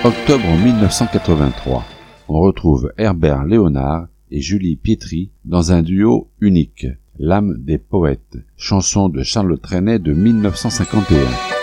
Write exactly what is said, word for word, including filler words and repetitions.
Octobre mille neuf cent quatre-vingt-trois. On retrouve Herbert Léonard et Julie Pietri dans un duo unique, L'âme des poètes, chanson de Charles Trenet de mille neuf cent cinquante et un.